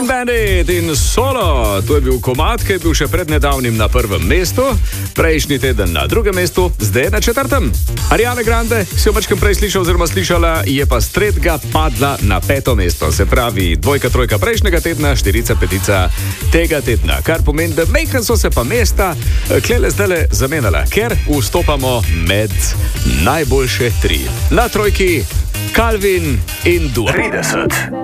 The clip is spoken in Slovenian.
Clean Bandit in Solo. To je bil komad, ki je bil še pred nedavnim na prvem mestu, prejšnji teden na drugem mestu, zdaj na četrtem. Ariana Grande, si jo večkrat prej slišal oziroma slišala, je pa s tretjega padla na 5. mesto. Se pravi, 2, 3 prejšnjega tedna, 4, 5 tega tedna. Kar pomeni, da mejkan so se pa mesta klele zdajle zamenjala, ker vstopamo med najboljše 3. Na trojki Calvin in Dua. 30.